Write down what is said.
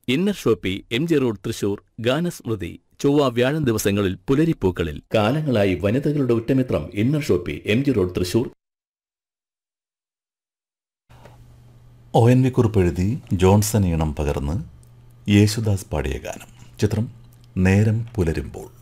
Inner Shopee MG road Thrissur. ഗാനസ്മൃതി ചൊവ്വ വ്യാഴം ദിവസങ്ങളിൽ പുലരിപ്പൂക്കളിൽ. കാലങ്ങളായി വനിതകളുടെ ഉറ്റമിത്രം inner Shopee MG road Thrissur. ONV കുറിപ്പ് എഴുതി ജോൺസൺ ഈണം പകർന്ന് യേശുദാസ് പാടിയ ഗാനം. ചിത്രം നേരം പുലരുമ്പോൾ.